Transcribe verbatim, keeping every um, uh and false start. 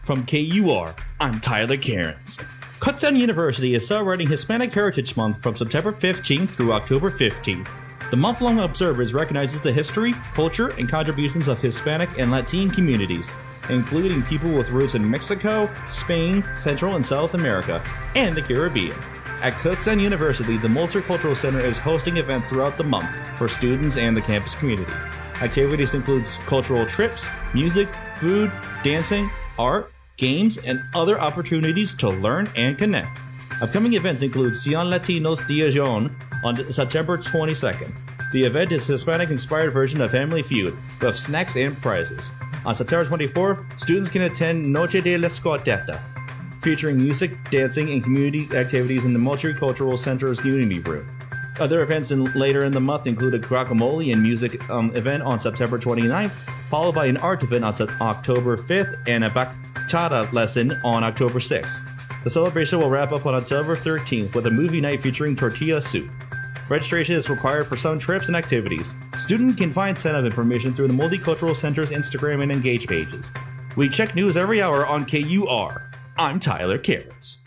From K U R, I'm Tyler Cairns. Kutztown University is celebrating Hispanic Heritage Month from September fifteenth through October fifteenth. The month-long observance recognizes the history, culture, and contributions of Hispanic and Latin communities, including people with roots in Mexico, Spain, Central and South America, and the Caribbean. At Kutztown University, the Multicultural Center is hosting events throughout the month for students and the campus community. Activities include cultural trips, music, food, dancing, art, games, and other opportunities to learn and connect. Upcoming events include Sion Latinos Dia Jon on September twenty-second. The event is a Hispanic-inspired version of Family Feud, with snacks and prizes. On September twenty-fourth, students can attend Noche de la Escoteta, featuring music, dancing, and community activities in the Multicultural Center's Unity Room. Other events in, later in the month include a guacamole and music um, event on September twenty-ninth, followed by an art event on October fifth and a bachata lesson on October sixth. The celebration will wrap up on October thirteenth with a movie night featuring tortilla soup. Registration is required for some trips and activities. Students can find sign-up information through the Multicultural Center's Instagram and Engage pages. We check news every hour on K U R. I'm Tyler Cairns.